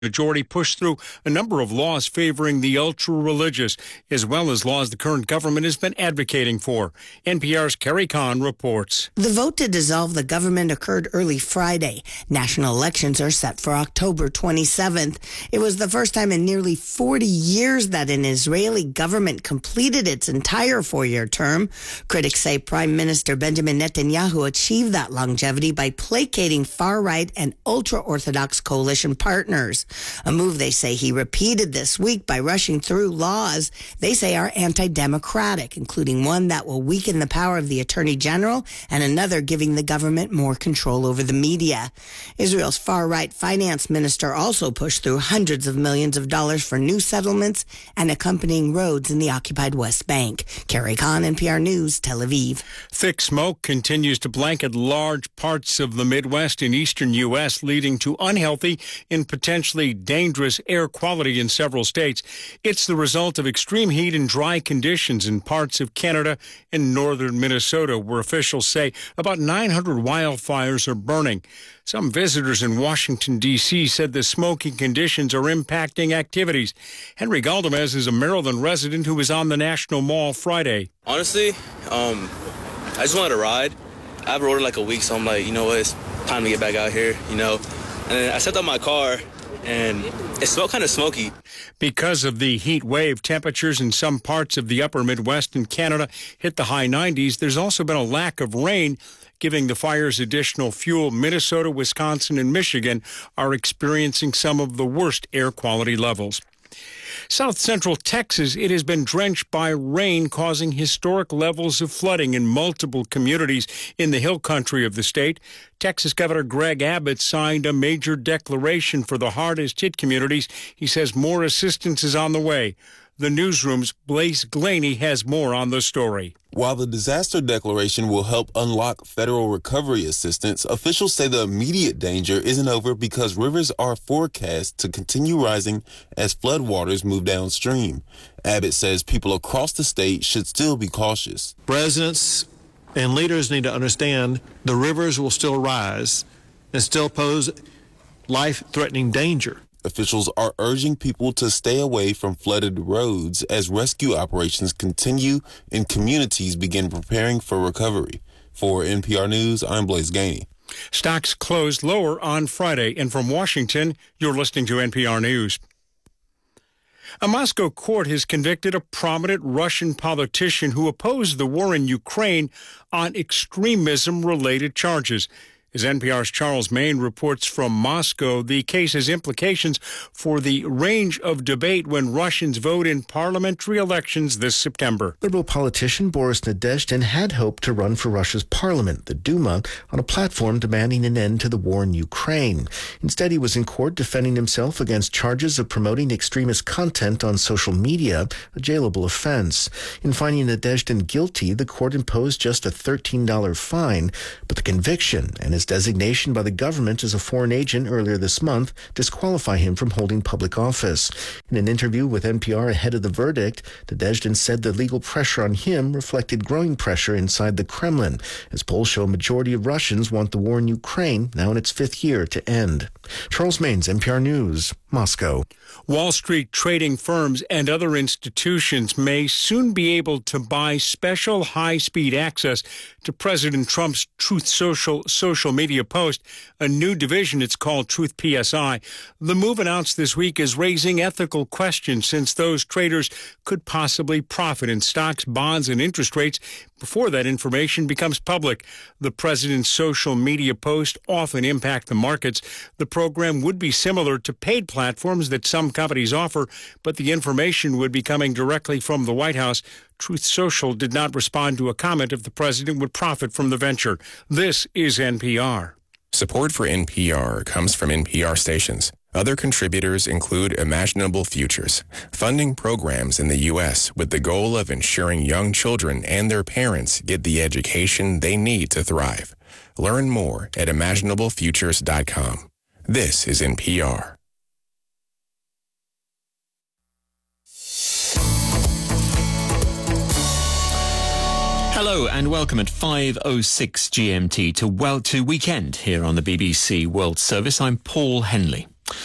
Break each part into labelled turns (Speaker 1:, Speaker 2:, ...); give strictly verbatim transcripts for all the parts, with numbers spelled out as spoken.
Speaker 1: majority pushed through a number of laws favoring the ultra-religious, as well as laws the current government has been advocating for. N P R's Carrie Kahn reports.
Speaker 2: The vote to dissolve the government occurred early Friday. National elections are set for October twenty-seventh. It was the first time in nearly forty years that an Israeli government completed its entire four-year term. Critics say Prime Minister Benjamin Netanyahu achieved that longevity by placating far-right and ultra-Orthodox coalition partners. A move they say he repeated this week by rushing through laws they say are anti-democratic, including one that will weaken the power of the Attorney General and another giving the government more control over the media. Israel's far-right finance minister also pushed through hundreds of millions of dollars for new settlements and accompanying roads in the occupied West Bank. Carrie Kahn, N P R News, Tel Aviv.
Speaker 1: Thick smoke continues to blanket large parts of the Midwest and eastern U S, leading to unhealthy and potentially dangerous air quality in several states. It's the result of extreme heat and dry conditions in parts of Canada and northern Minnesota, where officials say about nine hundred wildfires are burning. Some visitors in Washington, D C said the smoking conditions are impacting activities. Henry Galdamez is a Maryland resident who was on the National Mall Friday.
Speaker 3: Honestly, um, I just wanted to ride. I've rode it like a week, so I'm like, you know what, it's time to get back out here, you know. And then I stepped out my car, and it smelled kind of smoky.
Speaker 1: Because of the heat wave, temperatures in some parts of the upper Midwest and Canada hit the high nineties. There's also been a lack of rain, giving the fires additional fuel. Minnesota, Wisconsin, and Michigan are experiencing some of the worst air quality levels. South central Texas, it has been drenched by rain, causing historic levels of flooding in multiple communities in the hill country of the state. Texas Governor Greg Abbott signed a major declaration for the hardest hit communities. He says more assistance is on the way. The newsroom's Blaise Glaney has more on the story.
Speaker 4: While the disaster declaration will help unlock federal recovery assistance, officials say the immediate danger isn't over because rivers are forecast to continue rising as floodwaters move downstream. Abbott says people across the state should still be cautious.
Speaker 5: Residents and leaders need to understand the rivers will still rise and still pose life-threatening danger.
Speaker 4: Officials are urging people to stay away from flooded roads as rescue operations continue and communities begin preparing for recovery. For N P R News, I'm Blaise Glaney.
Speaker 1: Stocks closed lower on Friday. And from Washington, you're listening to N P R News. A Moscow court has convicted a prominent Russian politician who opposed the war in Ukraine on extremism-related charges. As N P R's Charles Main reports from Moscow, the case has implications for the range of debate when Russians vote in parliamentary elections this September.
Speaker 6: Liberal politician Boris Nadezhdin had hoped to run for Russia's parliament, the Duma, on a platform demanding an end to the war in Ukraine. Instead, he was in court defending himself against charges of promoting extremist content on social media, a jailable offense. In finding Nadezhdin guilty, the court imposed just a thirteen dollars fine, but the conviction and his designation by the government as a foreign agent earlier this month disqualify him from holding public office. In an interview with N P R ahead of the verdict, Nadezhdin said the legal pressure on him reflected growing pressure inside the Kremlin, as polls show a majority of Russians want the war in Ukraine, now in its fifth year, to end. Charles Mains, N P R News, Moscow.
Speaker 1: Wall Street trading firms and other institutions may soon be able to buy special high-speed access to President Trump's Truth Social social media post, a new division it's called Truth P S I. The move announced this week is raising ethical questions since those traders could possibly profit in stocks, bonds, and interest rates before that information becomes public. The president's social media posts often impact the markets. The program would be similar to paid platforms that some companies offer, but the information would be coming directly from the White House. Truth Social did not respond to a comment if the president would profit from the venture. This is N P R.
Speaker 7: Support for N P R comes from N P R stations. Other contributors include Imaginable Futures, funding programs in the U S with the goal of ensuring young children and their parents get the education they need to thrive. Learn more at imaginable futures dot com. This is N P R.
Speaker 8: Hello and welcome at five oh six G M T to well to Weekend here on the B B C World Service. I'm Paul Henley.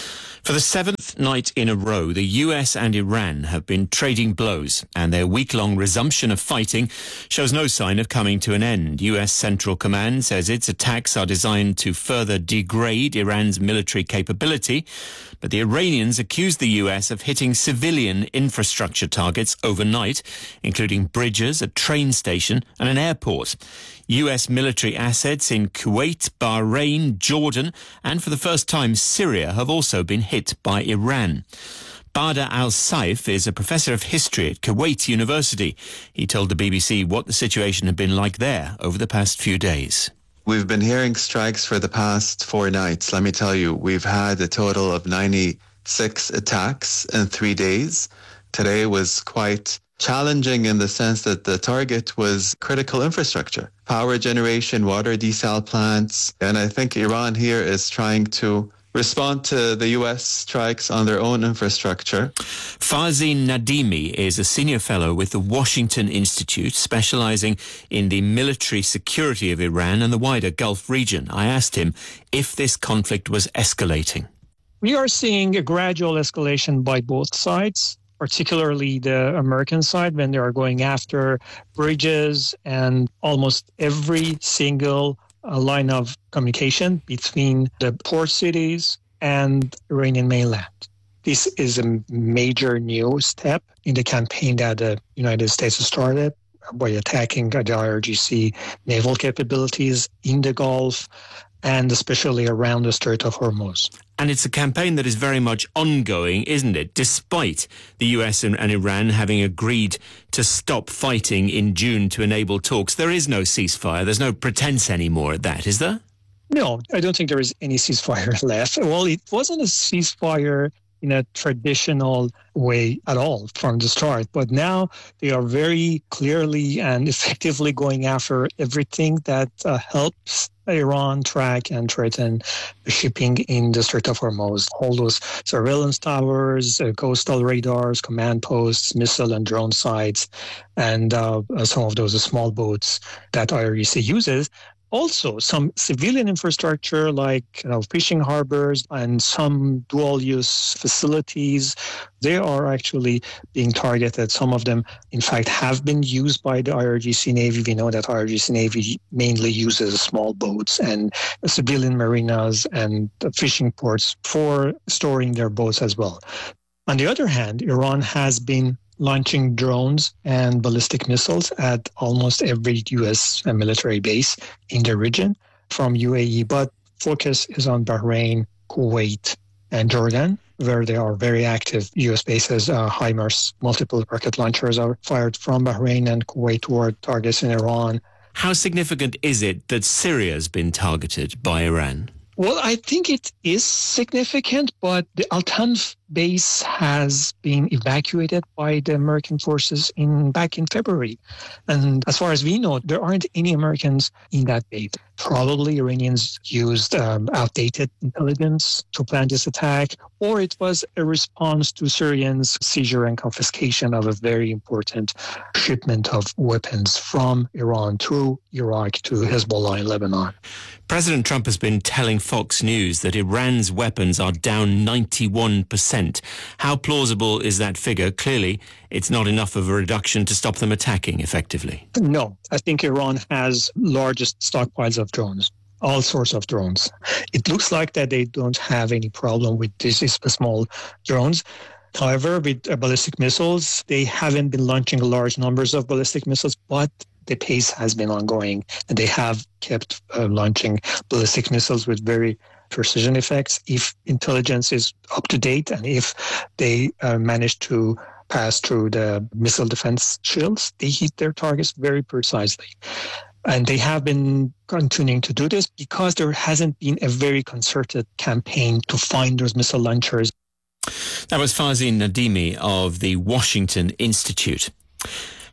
Speaker 8: For the seventh night in a row, the U S and Iran have been trading blows, and their week-long resumption of fighting shows no sign of coming to an end. U S Central Command says its attacks are designed to further degrade Iran's military capability, but the Iranians accuse the U S of hitting civilian infrastructure targets overnight, including bridges, a train station and an airport. U S military assets in Kuwait, Bahrain, Jordan and for the first time Syria have also been hit by Iran. Badr al-Saif is a professor of history at Kuwait University. He told the B B C what the situation had been like there over the past few days.
Speaker 9: We've been hearing strikes for the past four nights. Let me tell you, we've had a total of ninety-six attacks in three days. Today was quite challenging in the sense that the target was critical infrastructure, power generation, water desal plants. And I think Iran here is trying to respond to the U S strikes on their own infrastructure.
Speaker 8: Farzin Nadimi is a senior fellow with the Washington Institute, specializing in the military security of Iran and the wider Gulf region. I asked him if this conflict was escalating.
Speaker 10: We are seeing a gradual escalation by both sides, particularly the American side, when they are going after bridges and almost every single uh, line of communication between the port cities and Iranian mainland. This is a major new step in the campaign that the United States started by attacking the I R G C naval capabilities in the Gulf and especially around the Strait of Hormuz.
Speaker 8: And it's a campaign that is very much ongoing, isn't it? Despite the U S and, and Iran having agreed to stop fighting in June to enable talks, there is no ceasefire. There's no pretense anymore at that, is there?
Speaker 10: No, I don't think there is any ceasefire left. Well, it wasn't a ceasefire in a traditional way at all from the start. But now they are very clearly and effectively going after everything that uh, helps Iran track and threaten shipping in the Strait of Hormuz. All those surveillance towers, uh, coastal radars, command posts, missile and drone sites, and uh, some of those small boats that I R G C uses. Also, some civilian infrastructure like you know, fishing harbors and some dual-use facilities, they are actually being targeted. Some of them, in fact, have been used by the I R G C Navy. We know that I R G C Navy mainly uses small boats and civilian marinas and fishing ports for storing their boats as well. On the other hand, Iran has been launching drones and ballistic missiles at almost every U S military base in the region from U A E, but focus is on Bahrain, Kuwait, and Jordan, where there are very active U S bases. Uh, HIMARS, multiple rocket launchers are fired from Bahrain and Kuwait toward targets in Iran.
Speaker 8: How significant is it that Syria has been targeted by Iran?
Speaker 10: Well, I think it is significant, but the Al-Tanf base has been evacuated by the American forces in back in February. And as far as we know, there aren't any Americans in that base. Probably Iranians used um, outdated intelligence to plan this attack, or it was a response to Syrians' seizure and confiscation of a very important shipment of weapons from Iran to Iraq to Hezbollah in Lebanon.
Speaker 8: President Trump has been telling Fox News that Iran's weapons are down ninety-one percent. How plausible is that figure? Clearly, it's not enough of a reduction to stop them attacking effectively.
Speaker 10: No, I think Iran has largest stockpiles of drones, all sorts of drones. It looks like that they don't have any problem with these small drones. However, with uh, ballistic missiles, they haven't been launching large numbers of ballistic missiles, but the pace has been ongoing, and they have kept uh, launching ballistic missiles with very precision effects. If intelligence is up to date and if they uh, manage to pass through the missile defense shields, they hit their targets very precisely. And they have been continuing to do this because there hasn't been a very concerted campaign to find those missile launchers.
Speaker 8: That was Farzin Nadimi of the Washington Institute.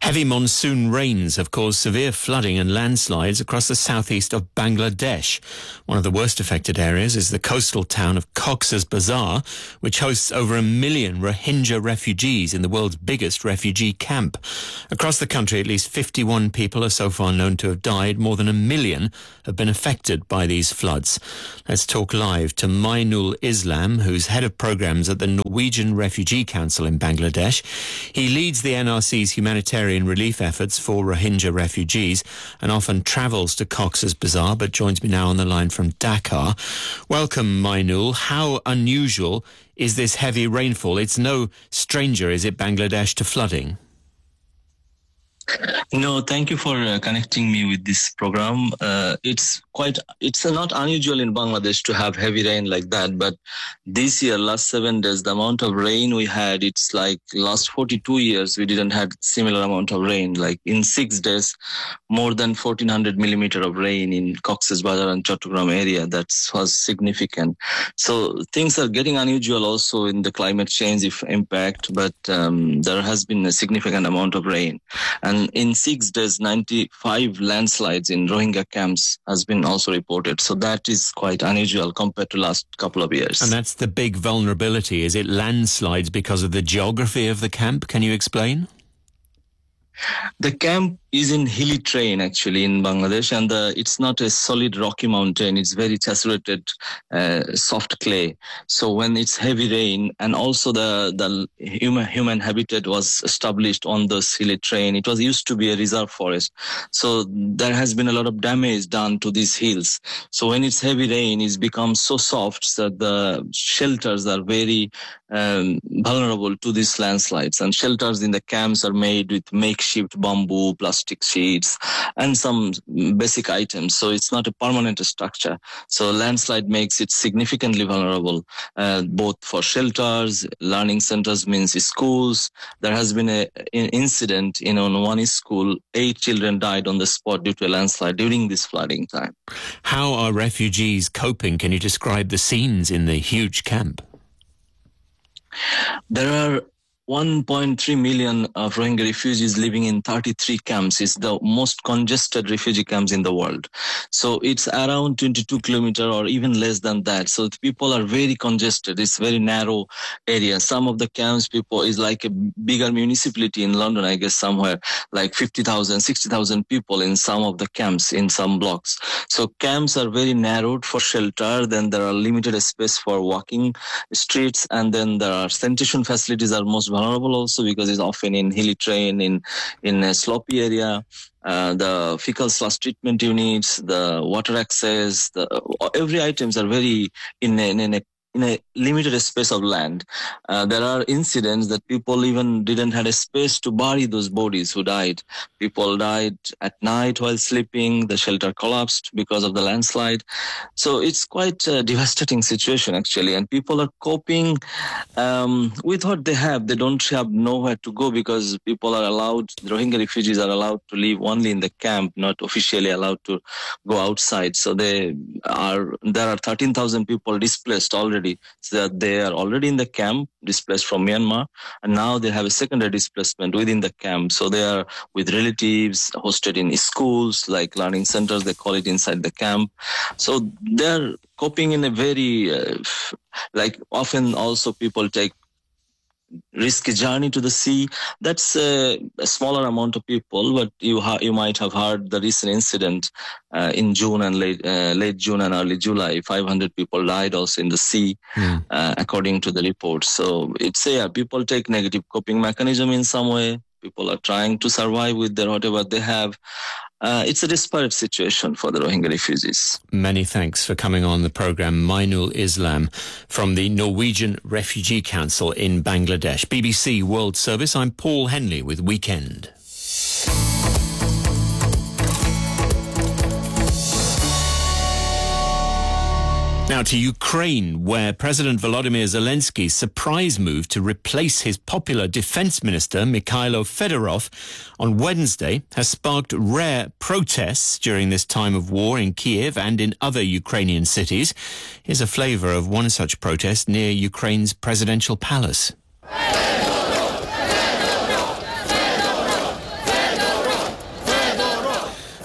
Speaker 8: Heavy monsoon rains have caused severe flooding and landslides across the southeast of Bangladesh. One of the worst affected areas is the coastal town of Cox's Bazar, which hosts over a million Rohingya refugees in the world's biggest refugee camp. Across the country, at least fifty-one people are so far known to have died. More than a million have been affected by these floods. Let's talk live to Mainul Islam, who's head of programs at the Norwegian Refugee Council in Bangladesh. He leads the N R C's humanitarian relief efforts for Rohingya refugees and often travels to Cox's Bazar, but joins me now on the line from Dhaka. Welcome, Mainul. How unusual is this heavy rainfall? It's no stranger, is it, Bangladesh, to flooding?
Speaker 11: No, thank you for uh, connecting me with this program. Uh, it's quite, it's uh, not unusual in Bangladesh to have heavy rain like that, but this year, last seven days, the amount of rain we had, it's like last forty-two years, we didn't have similar amount of rain. Like in six days, more than fourteen hundred millimeter of rain in Cox's Bazar and Chattogram area. That was significant. So things are getting unusual also in the climate change impact, but um, there has been a significant amount of rain. And And in six days, ninety-five landslides in Rohingya camps has been also reported. So that is quite unusual compared to last couple of years.
Speaker 8: And that's the big vulnerability. Is it landslides because of the geography of the camp? Can you explain?
Speaker 11: The camp is in hilly terrain actually in Bangladesh, and the, it's not a solid rocky mountain. It's very saturated, uh, soft clay. So when it's heavy rain, and also the the human human habitat was established on this hilly terrain. It was used to be a reserve forest, so there has been a lot of damage done to these hills. So when it's heavy rain, it's become so soft that the shelters are very um, vulnerable to these landslides. And shelters in the camps are made with makeshift bamboo, plastic sheets, and some basic items. So it's not a permanent structure. So landslide makes it significantly vulnerable, uh, both for shelters, learning centers means schools. There has been a, an incident in on one school. Eight children died on the spot due to a landslide during this flooding time.
Speaker 8: How are refugees coping? Can you describe the scenes in the huge camp?
Speaker 11: There are one point three million of Rohingya refugees living in thirty-three camps. It's the most congested refugee camps in the world. So it's around twenty-two kilometers or even less than that. So the people are very congested. It's very narrow area. Some of the camps people is like a bigger municipality in London, I guess somewhere like fifty thousand, sixty thousand people in some of the camps in some blocks. So camps are very narrowed for shelter. Then there are limited space for walking streets. And then there are sanitation facilities are most vulnerable also because it's often in hilly terrain, in in a slopey area. Uh, the fecal slush treatment units, the water access, the, every items are very in a, in a in a limited space of land. Uh, there are incidents that people even didn't have a space to bury those bodies who died. People died at night while sleeping. The shelter collapsed because of the landslide. So it's quite a devastating situation, actually. And people are coping um, with what they have. They don't have nowhere to go because people are allowed, the Rohingya refugees are allowed to live only in the camp, not officially allowed to go outside. So they are, there are thirteen thousand people displaced already. So that they are already in the camp, displaced from Myanmar, and now they have a secondary displacement within the camp. So they are with relatives, hosted in schools, like learning centers, they call it inside the camp. So they're coping in a very, uh, like often also people take risky journey to the sea. That's a, a smaller amount of people, but you ha- you might have heard the recent incident uh, in June and late uh, late June and early July. five hundred people died also in the sea, mm. uh, according to the report. So it's yeah, people take negative coping mechanism in some way. People are trying to survive with their whatever they have. Uh, it's a disparate situation for the Rohingya refugees.
Speaker 8: Many thanks for coming on the programme. Mainul Islam from the Norwegian Refugee Council in Bangladesh. B B C World Service, I'm Paul Henley with Weekend. Now to Ukraine, where President Volodymyr Zelensky's surprise move to replace his popular defense minister, Mikhailo Fedorov, on Wednesday has sparked rare protests during this time of war in Kiev and in other Ukrainian cities. Here's a flavour of one such protest near Ukraine's presidential palace.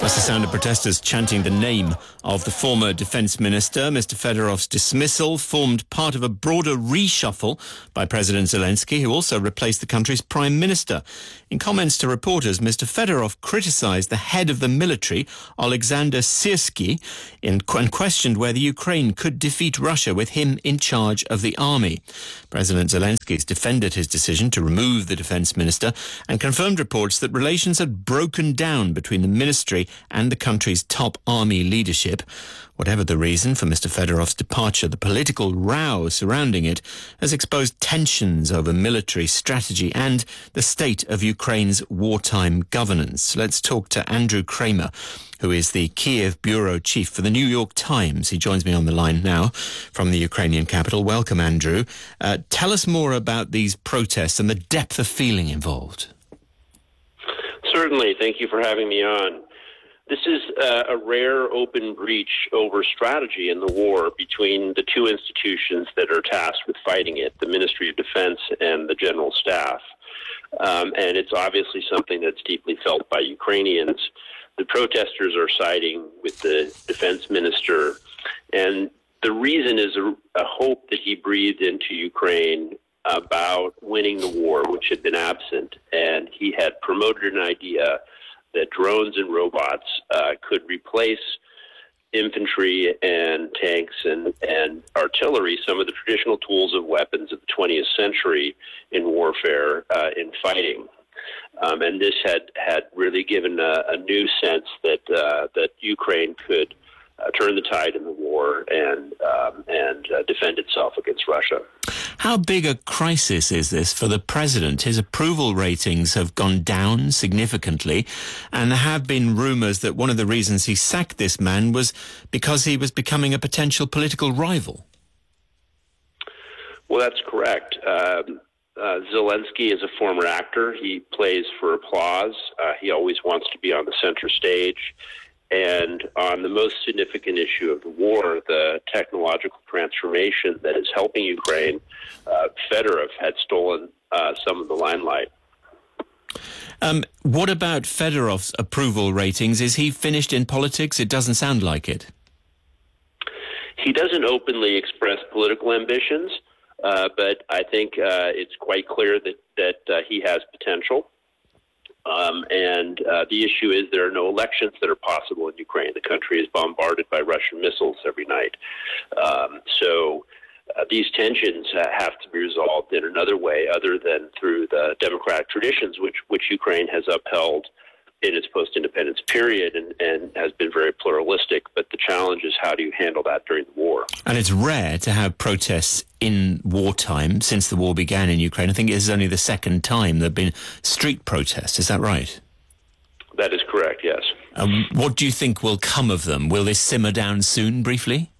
Speaker 8: That's the sound of protesters chanting the name of the former defence minister. Mister Fedorov's dismissal formed part of a broader reshuffle by President Zelensky, who also replaced the country's prime minister. In comments to reporters, Mister Fedorov criticised the head of the military, Alexander Syrsky, and questioned whether Ukraine could defeat Russia with him in charge of the army. President Zelensky has defended his decision to remove the defence minister and confirmed reports that relations had broken down between the ministry and the country's top army leadership. Whatever the reason for Mister Fedorov's departure, the political row surrounding it has exposed tensions over military strategy and the state of Ukraine's wartime governance. Let's talk to Andrew Kramer, who is the Kiev bureau chief for the New York Times. He joins me on the line now from the Ukrainian capital. Welcome, Andrew. Uh, tell us more about these protests and the depth of feeling involved.
Speaker 12: Certainly. Thank you for having me on. This is uh, a rare open breach over strategy in the war between the two institutions that are tasked with fighting it, the Ministry of Defense and the General Staff. Um, and it's obviously something that's deeply felt by Ukrainians. The protesters are siding with the defense minister, and the reason is a, a hope that he breathed into Ukraine about winning the war, which had been absent. And he had promoted an idea that drones and robots uh, could replace infantry and tanks and, and artillery, some of the traditional tools of weapons of the twentieth century in warfare, uh, in fighting. Um, and this had, had really given a, a new sense that uh, that Ukraine could uh, turn the tide in the war and um, and uh, defend itself against Russia.
Speaker 8: How big a crisis is this for the president? His approval ratings have gone down significantly, and there have been rumours that one of the reasons he sacked this man was because he was becoming a potential political rival.
Speaker 12: Well, that's correct. Um, uh, Zelensky is a former actor. He plays for applause. Uh, he always wants to be on the center stage. And on the most significant issue of the war, the technological transformation that is helping Ukraine, uh, Fedorov had stolen uh, some of the limelight.
Speaker 8: Um, what about Fedorov's approval ratings? Is he finished in politics? It doesn't sound like it.
Speaker 12: He doesn't openly express political ambitions, uh, but I think uh, it's quite clear that, that uh, he has potential. Um, and uh, the issue is there are no elections that are possible in Ukraine. The country is bombarded by Russian missiles every night. Um, so uh, these tensions uh, have to be resolved in another way other than through the democratic traditions, which, which Ukraine has upheld in its post-independence period and, and has been very pluralistic. But the challenge is how do you handle that during the war?
Speaker 8: And it's rare to have protests in wartime since the war began in Ukraine. I think this is only the second time there have been street protests. Is that right?
Speaker 12: That is correct, yes.
Speaker 8: Um, what do you think will come of them? Will this simmer down soon, briefly?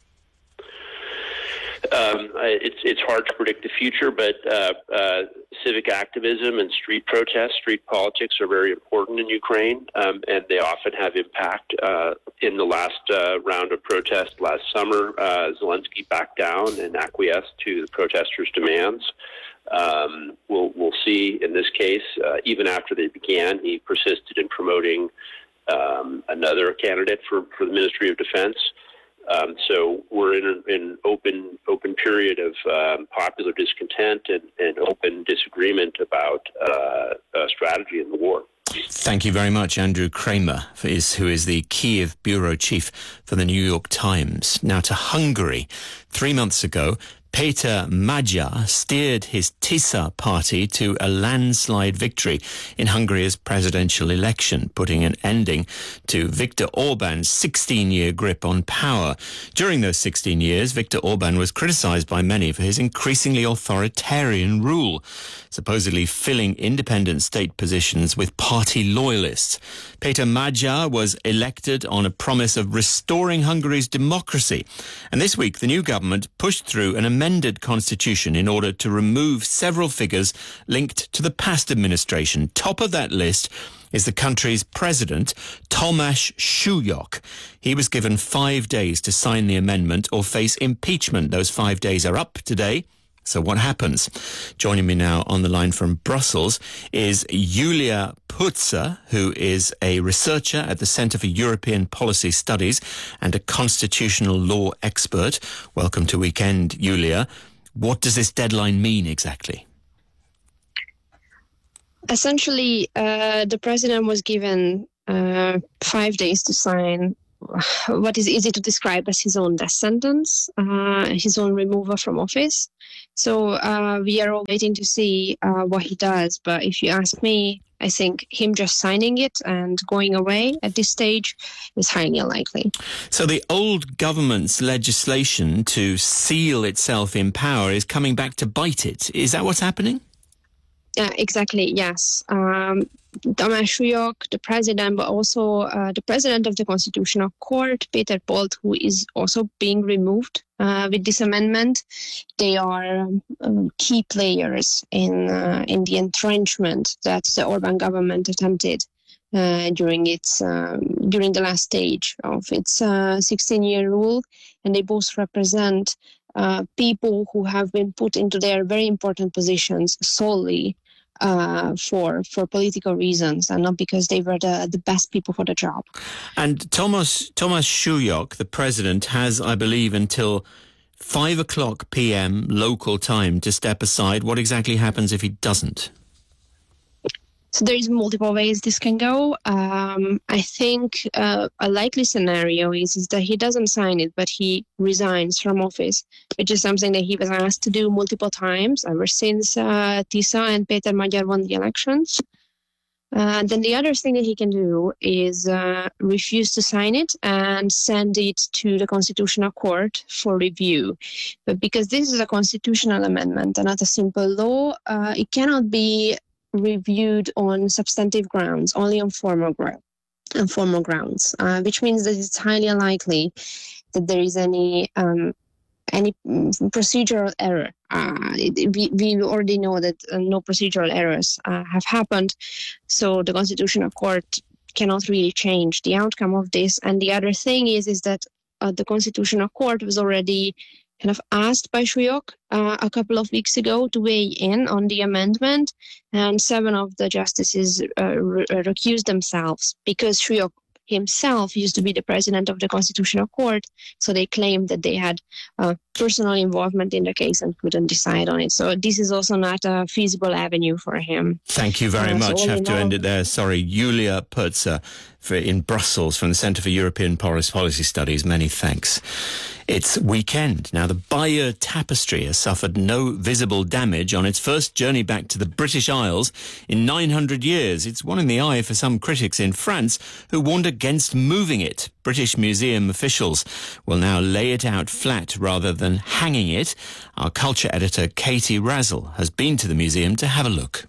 Speaker 12: Um, it's it's hard to predict the future, but uh, uh, civic activism and street protests, street politics are very important in Ukraine, um, and they often have impact. Uh, in the last uh, round of protests last summer, uh, Zelensky backed down and acquiesced to the protesters' demands. Um, we'll we'll see in this case, uh, even after they began, he persisted in promoting um, another candidate for, for the Ministry of Defense. Um, so we're in an in open open period of um, popular discontent and, and open disagreement about uh, uh, strategy in the war.
Speaker 8: Thank you very much, Andrew Kramer, for his, who is the Kiev bureau chief for the New York Times. Now to Hungary. Three months ago, Peter Magyar steered his TISA party to a landslide victory in Hungary's presidential election, putting an ending to Viktor Orban's sixteen-year grip on power. During those sixteen years, Viktor Orban was criticized by many for his increasingly authoritarian rule, supposedly filling independent state positions with party loyalists. Peter Magyar was elected on a promise of restoring Hungary's democracy. And this week, the new government pushed through an amended constitution in order to remove several figures linked to the past administration. Top of that list is the country's president, Tomasz Szulyok. He was given five days to sign the amendment or face impeachment. Those five days are up today. So what happens? Joining me now on the line from Brussels is Julia Putzer, who is a researcher at the Centre for European Policy Studies and a constitutional law expert. Welcome to Weekend, Julia. What does this deadline mean exactly?
Speaker 13: Essentially, uh, the president was given uh, five days to sign what is easy to describe as his own death sentence, uh, his own removal from office. So uh, we are all waiting to see uh, what he does. But if you ask me, I think him just signing it and going away at this stage is highly unlikely.
Speaker 8: So the old government's legislation to seal itself in power is coming back to bite it. Is that what's happening?
Speaker 13: Yeah, exactly, yes. Um, Tamás Súlyog, the president, but also uh, the president of the Constitutional Court, Péter Bolt, who is also being removed uh, with this amendment. They are um, key players in uh, in the entrenchment that the Orbán government attempted uh, during its um, during the last stage of its sixteen-year uh, rule, and they both represent uh, people who have been put into their very important positions solely Uh, for for political reasons and not because they were the, the best people for the job.
Speaker 8: And Thomas Thomas Súlyog, the president, has, I believe, until five o'clock p m local time to step aside. What exactly happens if he doesn't?
Speaker 13: So there's multiple ways this can go. Um, I think uh, a likely scenario is, is that he doesn't sign it, but he resigns from office, which is something that he was asked to do multiple times ever since uh, Tisza and Péter Magyar won the elections. Uh, then the other thing that he can do is uh, refuse to sign it and send it to the Constitutional Court for review. But because this is a constitutional amendment and not a simple law, uh, it cannot be reviewed on substantive grounds, only on formal ground, on formal grounds, uh, which means that it's highly unlikely that there is any um, any procedural error. Uh, it, we, we already know that uh, no procedural errors uh, have happened, so the Constitutional Court cannot really change the outcome of this. And the other thing is, is that uh, the Constitutional Court was already kind of asked by Súlyog uh, a couple of weeks ago to weigh in on the amendment, and seven of the justices uh, re- recused themselves because Súlyog himself used to be the president of the Constitutional Court, so they claimed that they had uh, personal involvement in the case and couldn't decide on it. So this is also not a feasible avenue for him.
Speaker 8: Thank you very uh, much. So Have to all... end it there. Sorry, Julia Putzer for, in Brussels from the Centre for European Policy Studies. Many thanks. It's weekend. Now, the Bayeux Tapestry has suffered no visible damage on its first journey back to the British Isles in nine hundred years. It's one in the eye for some critics in France who warned against moving it. British museum officials will now lay it out flat rather than hanging it. Our culture editor, Katie Razzle, has been to the museum to have a look.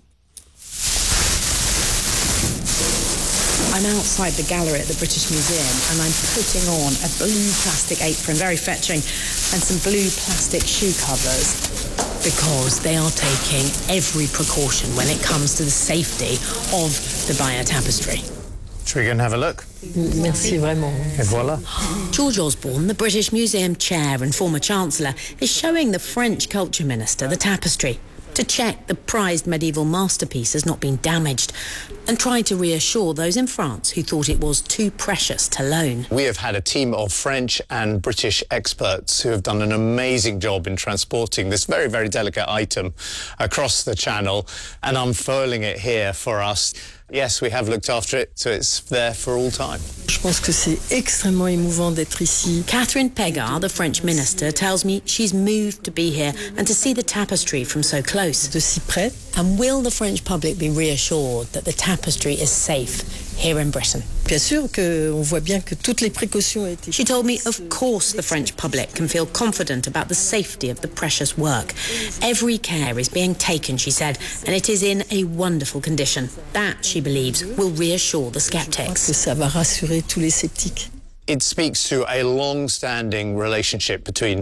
Speaker 14: I'm outside the gallery at the British Museum and I'm putting on a blue plastic apron, very fetching, and some blue plastic shoe covers because they are taking every precaution when it comes to the safety of the Bayeux Tapestry.
Speaker 15: Should we go and have a look?
Speaker 14: Merci vraiment.
Speaker 15: Et voilà.
Speaker 14: George Osborne, the British Museum chair and former Chancellor, is showing the French Culture Minister the tapestry to check the prized medieval masterpiece has not been damaged and try to reassure those in France who thought it was too precious to loan.
Speaker 15: We have had a team of French and British experts who have done an amazing job in transporting this very, very delicate item across the channel and unfurling it here for us. Yes, we have looked after it, so it's there for all time.
Speaker 14: Je pense que c'est extrêmement émouvant d'être ici. Catherine Pégard, the French minister, tells me she's moved to be here and to see the tapestry from so close.
Speaker 16: De si près.
Speaker 14: And will the French public be reassured that the tapestry is safe here in Britain?
Speaker 16: Bien sûr que on voit bien que toutes les précautions ont été.
Speaker 14: She told me, of course, the French public can feel confident about the safety of the precious work. Every care is being taken, she said, and it is in a wonderful condition. That, she believes, will reassure the skeptics.
Speaker 16: Que ça va rassurer tous les sceptiques.
Speaker 15: It speaks to a long-standing relationship between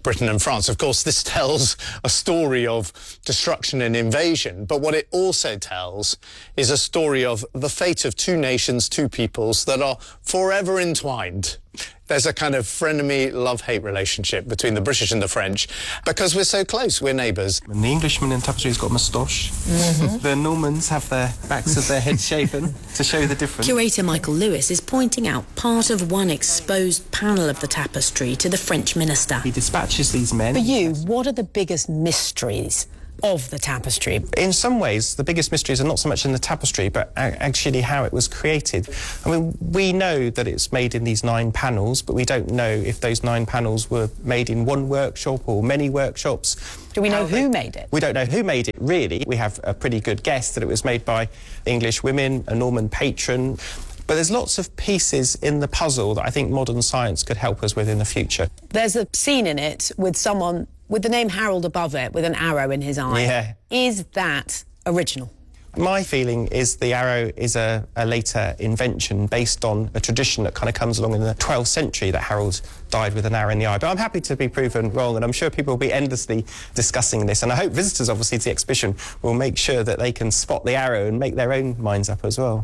Speaker 15: Britain and France. Of course, this tells a story of destruction and invasion, but what it also tells is a story of the fate of two nations, two peoples that are forever entwined. There's a kind of frenemy, love-hate relationship between the British and the French because we're so close, we're neighbours.
Speaker 17: And the Englishman in Tapestry's got a moustache. Mm-hmm. The Normans have their backs of their heads shaven to show the difference.
Speaker 14: Curator Michael Lewis is pointing out part of one exposed panel of the tapestry to the French minister.
Speaker 17: He dispatches these men.
Speaker 14: For you, what are the biggest mysteries of the tapestry?
Speaker 17: In some ways, the biggest mysteries are not so much in the tapestry, but actually how it was created. I mean, we know that it's made in these nine panels, but we don't know if those nine panels were made in one workshop or many workshops.
Speaker 14: Do we know who made it?
Speaker 17: We don't know who made it, really. We have a pretty good guess that it was made by English women, a Norman patron. But there's lots of pieces in the puzzle that I think modern science could help us with in the future.
Speaker 14: There's a scene in it with someone with the name Harold above it, with an arrow in his eye.
Speaker 17: Yeah.
Speaker 14: Is that original?
Speaker 17: My feeling is the arrow is a, a later invention based on a tradition that kind of comes along in the twelfth century, that Harold died with an arrow in the eye. But I'm happy to be proven wrong, and I'm sure people will be endlessly discussing this. And I hope visitors, obviously, to the exhibition will make sure that they can spot the arrow and make their own minds up as well.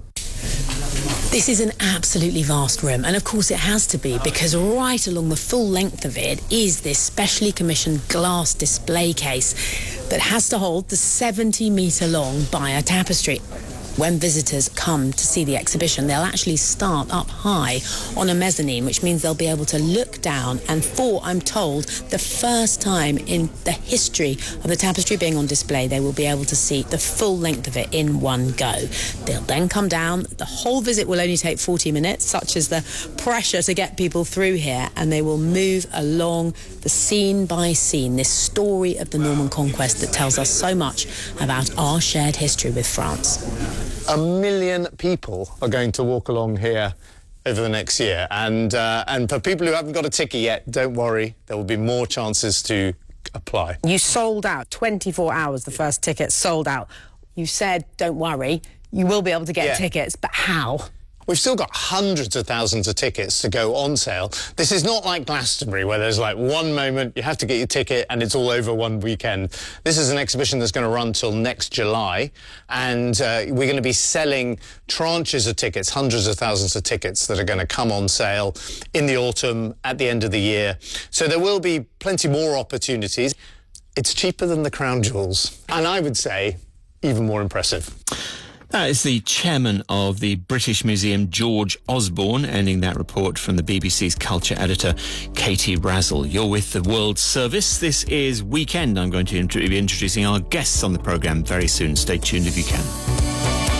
Speaker 14: This is an absolutely vast room, and of course it has to be, because right along the full length of it is this specially commissioned glass display case that has to hold the seventy metre long Beyer tapestry. When visitors come to see the exhibition, they'll actually start up high on a mezzanine, which means they'll be able to look down, and for, I'm told, the first time in the history of the tapestry being on display, they will be able to see the full length of it in one go. They'll then come down. The whole visit will only take forty minutes, such as the pressure to get people through here, and they will move along the scene by scene, this story of the Norman conquest that tells us so much about our shared history with France.
Speaker 15: A million people are going to walk along here over the next year. And, uh, and for people who haven't got a ticket yet, don't worry, there will be more chances to apply.
Speaker 14: You sold out, twenty-four hours, the first ticket sold out. You said, don't worry, you will be able to get
Speaker 15: Yeah.
Speaker 14: tickets, but how?
Speaker 15: We've still got hundreds of thousands of tickets to go on sale. This is not like Glastonbury, where there's like one moment, you have to get your ticket and it's all over one weekend. This is an exhibition that's going to run till next July, and uh, we're going to be selling tranches of tickets, hundreds of thousands of tickets that are going to come on sale in the autumn, at the end of the year. So there will be plenty more opportunities. It's cheaper than the Crown Jewels, and I would say even more impressive.
Speaker 8: That is the chairman of the British Museum, George Osborne, ending that report from the B B C's culture editor, Katie Razzle. You're with the World Service. This is Weekend. I'm going to be introducing our guests on the programme very soon. Stay tuned if you can.